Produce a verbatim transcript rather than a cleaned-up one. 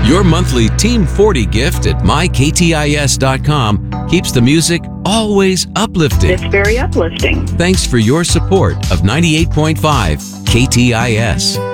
Your monthly Team forty gift at my k t i s dot com keeps the music always uplifting. It's very uplifting. Thanks for your support of ninety-eight point five K T I S.